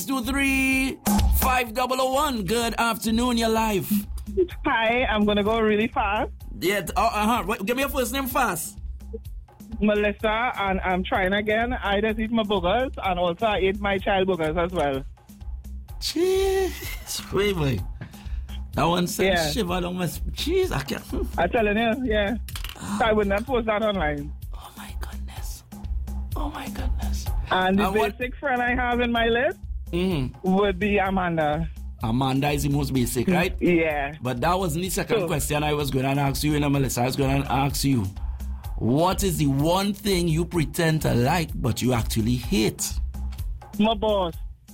623-5001. Good afternoon, you're live. Hi, I'm going to go really fast. Yeah, give me your first name fast. Melissa, and I'm trying again. I just eat my boogers, and also I ate my child boogers as well. Jeez, wait. That one said shiver down my... Jeez, I can't... I'm telling you, yeah. I would not post that online. Oh my goodness. And the basic friend I have in my list would be Amanda. Amanda is the most basic, right? Yeah. But that wasn't the second question I was going to ask you, Melissa. I was going to ask you, what is the one thing you pretend to like but you actually hate? My boss.